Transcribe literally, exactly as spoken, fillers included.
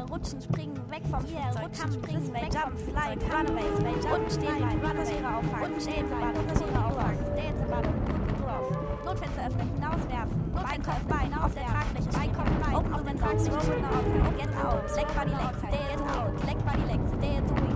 rutschen, springen, weg vom Flugzeug, rutschen, springen, weg, jump, slide, runaways, und stehen bleiben, Passagiere auffangen, stehen zu bleiben, Passagiere auffangen, stehen zu bleiben, Notfenster öffnen, hinauswerfen, Beinkopf, Bein auf der Tragfläche, Beinkopf, Bein auf der Tragfläche, get out, leg body legs, stay out, leg body legs, stay